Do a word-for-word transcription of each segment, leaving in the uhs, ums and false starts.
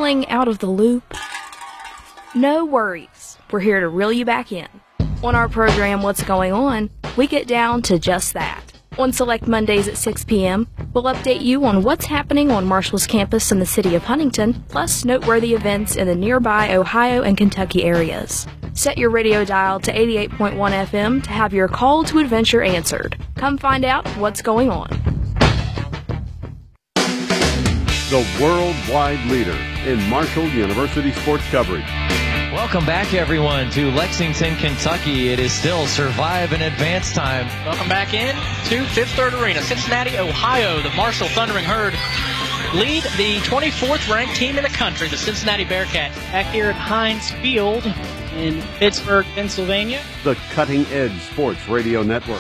Feeling out of the loop? No worries. We're here to reel you back in. On our program, What's Going On, we get down to just that. On select Mondays at six p.m., we'll update you on what's happening on Marshall's campus in the city of Huntington, plus noteworthy events in the nearby Ohio and Kentucky areas. Set your radio dial to eighty-eight point one F M to have your call to adventure answered. Come find out what's going on. The worldwide leader in Marshall University sports coverage. Welcome back, everyone, to Lexington, Kentucky. It is still Survive and Advance time. Welcome back in to Fifth Third Arena, Cincinnati, Ohio. The Marshall Thundering Herd lead the twenty-fourth ranked team in the country, the Cincinnati Bearcats. Back here at Heinz Field in Pittsburgh, Pennsylvania. The Cutting Edge Sports Radio Network.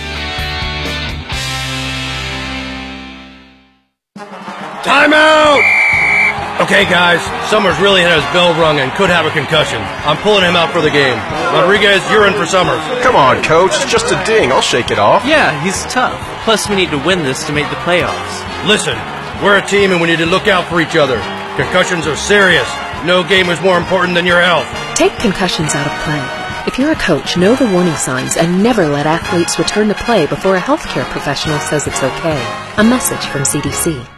Timeout! Okay, guys, Summers really had his bell rung and could have a concussion. I'm pulling him out for the game. Rodriguez, you're in for Summers. Come on, Coach. It's just a ding. I'll shake it off. Yeah, he's tough. Plus, we need to win this to make the playoffs. Listen, we're a team and we need to look out for each other. Concussions are serious. No game is more important than your health. Take concussions out of play. If you're a coach, know the warning signs and never let athletes return to play before a healthcare professional says it's okay. A message from C D C.